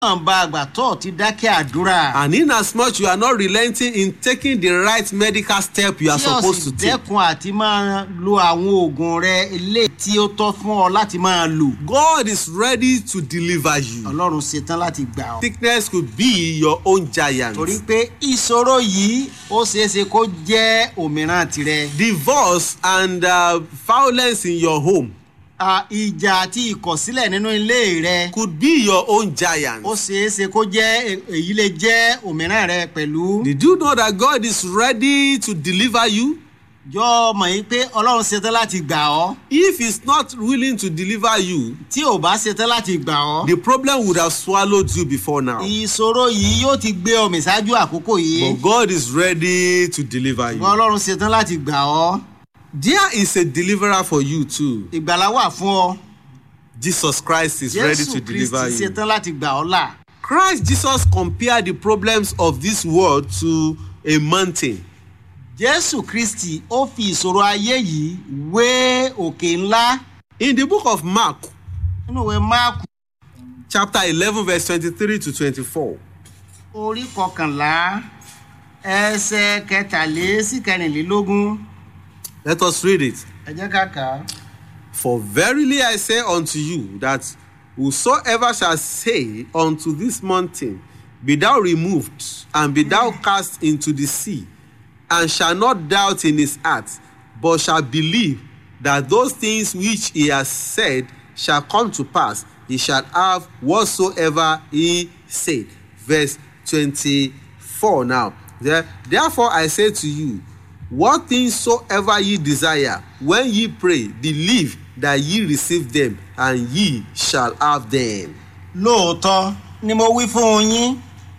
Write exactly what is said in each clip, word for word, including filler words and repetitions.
And in as much you are not relenting in taking the right medical step you are supposed to take, God is ready to deliver you. Sickness could be your own giant. Divorce and uh, violence in your home Uh, ìjà àti ìkọ̀sílẹ̀ nínú ilé rẹ could be your own giant. Ó ṣeé ṣe kó jẹ́ èyí lè jẹ́ òmíràn rẹ pẹ̀lú. Did you know that God is ready to deliver you? Jọ mọ̀ yín pé Ọlọ́run ṣetán láti gbà ọ́. If he's not willing to deliver you, tí ò bá ṣetán láti gbà ọ́, the problem would have swallowed you before now. Ìṣòro yìí yóò ti gbé ọ mì ṣáájú àkókò yìí. But God is ready to deliver you. Ọlọ́run ṣetán láti gbà ọ́. There is a deliverer for you too. Ìgbàlà wà fún ọ. Jesus Christ is ready to deliver you. Jésù Kristi ṣetán láti gbà ọ́ là. Christ Jesus compared the problems of this world to a mountain. Jésù Kristi ó fi ìṣòro ayé yìí wé òkè ńlá. In the book of Mark, nínú ìwé Máàkù, chapter eleven verse twenty-three to twenty-four. Orí kọkànlá ẹsẹ̀ kẹtàlé sí kẹrìnlélógún. Let us read it. Ẹ jẹ́ ká kà á. For verily I say unto you that whosoever shall say unto this mountain, be thou removed, and be thou cast into the sea, and shall not doubt in his heart, but shall believe that those things which he has said shall come to pass, he shall have whatsoever he said. Verse twenty-four now. Therefore I say to you, what things soever ye desire, when ye pray, believe that ye receive them, and ye shall have them. Lóòótọ́ ni mo wí fún yín,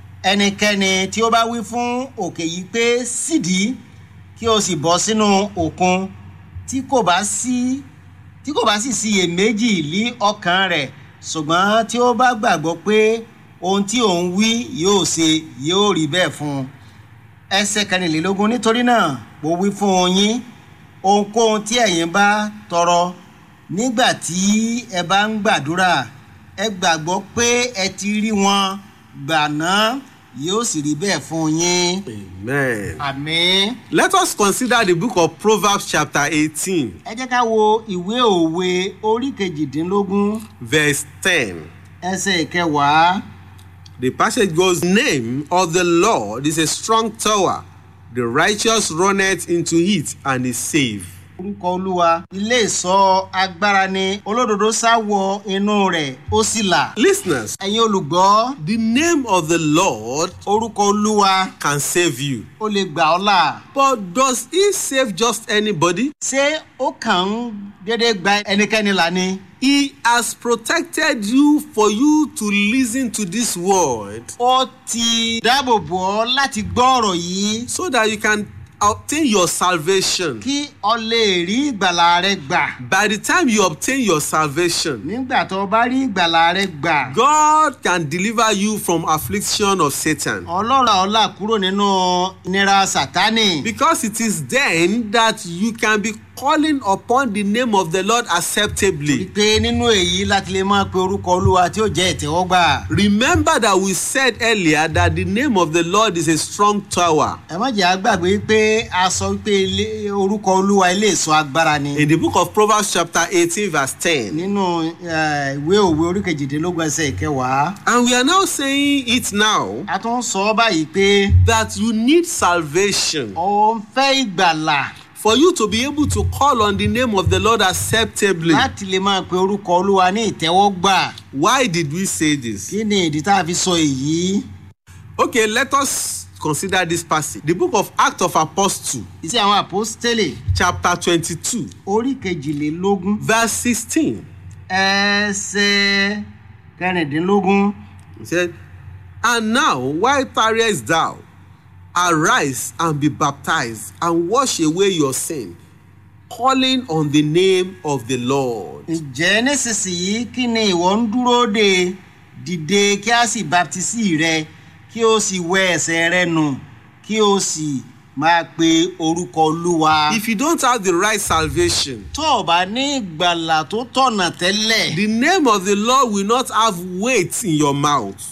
ẹnikẹ́ni tí ó bá wí fún òkè yìí pé sídìí kí o sì bọ́ sínú òkun, tí kò bá sí tí kò bá sì síyèméjì lí ọkàn rẹ̀, ṣùgbọ́n tí ó bá gbàgbọ́ pé ohun tí òun wí yóò ṣe, yóò rí bẹ́ẹ̀ fún un. Ẹsẹ̀ kẹrìnlélógún, nítorí náà mo wí fún yín, ohunkóhun tí ẹ̀yin bá tọrọ nígbà tí ẹ bá ń gbàdúrà, ẹ gbàgbọ́ pé ẹ ti rí wọn gbà náà, yóò sì rí bẹ́ẹ̀ fún yín. Amen. Àmín. Let us consider the book of Proverbs chapter eighteen. Ẹ jẹ́ ká wo ìwé òwe orí kejìdínlógún. Verse ten. Ẹsẹ̀ ìkẹwàá. The passage goes, name of the Lord is a strong tower. The righteous runneth into it and is safe. Orúkọ Olúwa ilé ìṣọ́ agbára ni, olódodo sá wọ inú rẹ̀ ó sì là. Listeners, ẹ̀yin olùgbọ́, the name of the Lord orúkọ Olúwa can save you. ó lè gbà ọ́ là. But does he save just anybody? Ṣé ó kàn ń dédé gba ẹnikẹ́ni là ni? He has protected you for you to listen to this word. Ó ti dáàbò bò ọ́ láti gbọ́ ọ̀rọ̀ yìí. So that you can obtain your salvation. Kí o lè rí ìgbàlà rẹ gbà. By the time you obtain your salvation, nígbà tó o bá rí ìgbàlà rẹ gbà, God can deliver you from affliction of Satan. Ọlọ́run á là kúrò nínú ìnira Sátánì. Because it is then that you can be calling upon the name of the Lord acceptably. Pé nínú èyí láti lè máa pe orúkọ Olúwa tí ó jẹ́ ìtẹ́wọ́gbà. Remember that we said earlier that the name of the Lord is a strong tower. Ẹ má jẹ́ àgbàgbé pé a sọ pé orúkọ Olúwa ilé ìṣọ́ agbára ni. In the book of Proverbs chapter eighteen verse ten. Nínú ìwé òwe orí kejìdínlógún ẹsẹ̀ ìkẹwàá. And we are now saying it now. A tún sọ báyìí pé that you need salvation. Ó ń fẹ́ ìgbàlà. For you to be able to call on the name of the Lord acceptably. Láti lè máa pe orúkọ Olúwa ní ìtẹ́wọ́gbà. Why did we say this? Kí ni ìdí tá a fi sọ èyí? Okay, let us consider this passage. The book of Acts of Apostles. Iṣẹ́ àwọn Àpọ́stélì. Chapter twenty-two. Orí kejìlélógún. Verse sixteen. Ẹsẹ̀ kẹrìndínlógún. He said, and now, why tarriest thou? Arise and be baptized and wash away your sin, calling on the name of the Lord. Ǹjẹ́ nísinsìnyí kí ni ìwọ ń dúró de? Dìde kí a sì baptisi rẹ, kí o sì wẹ ẹ̀ṣẹ̀ rẹ nù, kí o sì máa pe orúkọ Olúwa. If you don't have the right salvation, tó o bá ní ìgbàlà tó tọ̀nà tẹ́lẹ̀, the name of the Lord will not have weight in your mouth.